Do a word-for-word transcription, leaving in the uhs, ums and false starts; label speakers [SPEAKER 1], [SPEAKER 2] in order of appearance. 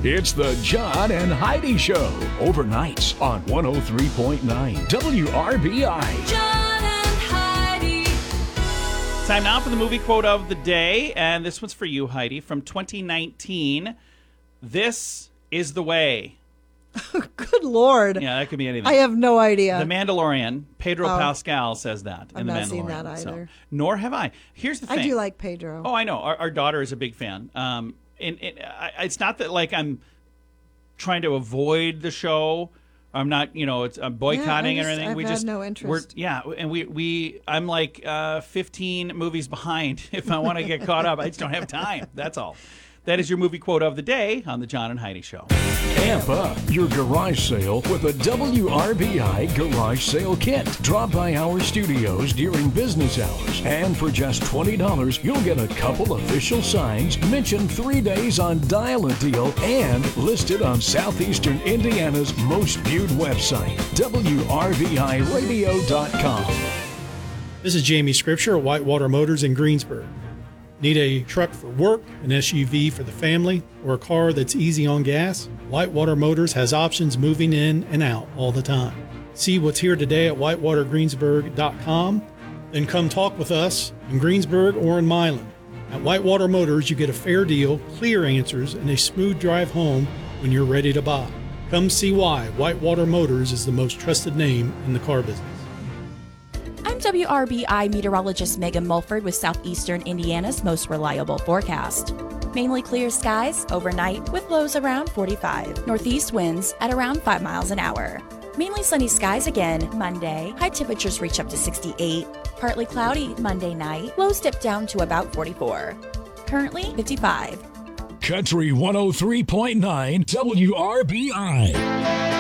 [SPEAKER 1] It's the John and Heidi Show, overnights on one oh three point nine W R B I.
[SPEAKER 2] John and Heidi.
[SPEAKER 3] Time now for the movie quote of the day, and this one's for you, Heidi, from twenty nineteen. This is the way.
[SPEAKER 4] Good Lord.
[SPEAKER 3] Yeah, that could be anything.
[SPEAKER 4] I have no idea.
[SPEAKER 3] The Mandalorian, Pedro
[SPEAKER 4] Oh.
[SPEAKER 3] Pascal says that in
[SPEAKER 4] I've
[SPEAKER 3] The
[SPEAKER 4] not
[SPEAKER 3] Mandalorian.
[SPEAKER 4] seen that
[SPEAKER 3] So,
[SPEAKER 4] either.
[SPEAKER 3] nor have I. Here's the thing.
[SPEAKER 4] I do like Pedro.
[SPEAKER 3] Oh, I know. Our, our daughter is a big fan. Um, and, and I, it's not that like I'm trying to avoid the show. I'm not, you know, it's I'm boycotting
[SPEAKER 4] Yeah, I
[SPEAKER 3] or
[SPEAKER 4] just-
[SPEAKER 3] anything.
[SPEAKER 4] I've
[SPEAKER 3] we
[SPEAKER 4] had
[SPEAKER 3] just
[SPEAKER 4] no interest.
[SPEAKER 3] We're, yeah, and we we I'm like uh, fifteen movies behind. If I want to get caught up, I just don't have time. That's all. That is your movie quote of the day on the John and Heidi Show.
[SPEAKER 1] Amp up your garage sale with a W R B I garage sale kit. Drop by our studios during business hours, and for just twenty dollars, you'll get a couple official signs, mention three days on Dial a Deal, and listed on Southeastern Indiana's most viewed website, W R B I radio dot com.
[SPEAKER 5] This is Jamie Scripture at Whitewater Motors in Greensburg. Need a truck for work, an S U V for the family, or a car that's easy on gas? Whitewater Motors has options moving in and out all the time. See what's here today at whitewater greensburg dot com. Then come talk with us in Greensburg or in Milan. At Whitewater Motors, you get a fair deal, clear answers, and a smooth drive home when you're ready to buy. Come see why Whitewater Motors is the most trusted name in the car business.
[SPEAKER 6] I'm W R B I meteorologist Megan Mulford with Southeastern Indiana's most reliable forecast. Mainly clear skies overnight with lows around forty-five. Northeast winds at around five miles an hour. Mainly sunny skies again Monday. High temperatures reach up to sixty-eight. Partly cloudy Monday night. Lows dip down to about forty-four. Currently fifty-five.
[SPEAKER 1] Country one oh three point nine W R B I.